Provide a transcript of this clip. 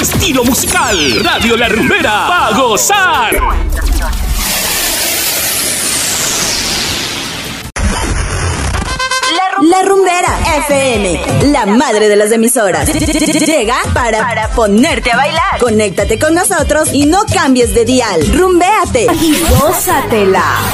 Estilo musical, Radio La Rumbera, pa' gozar. La Rumbera FM, la madre de las emisoras. Llega para ponerte a bailar. Conéctate con nosotros y no cambies de dial. Rumbéate y gózatela.